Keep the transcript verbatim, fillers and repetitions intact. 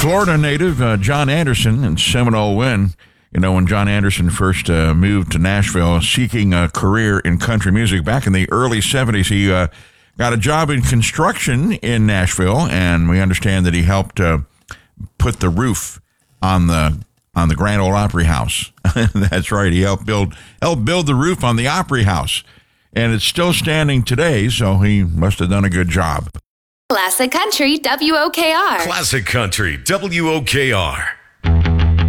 Florida native uh, John Anderson and Seminole Win. You know, when John Anderson first uh, moved to Nashville seeking a career in country music back in the early seventies, he uh, got a job in construction in Nashville, and we understand that he helped uh, put the roof on the on the Grand Ole Opry House. That's right. He helped build helped build the roof on the Opry House, and it's still standing today, so he must have done a good job. Classic Country W O K R. Classic Country W O K R.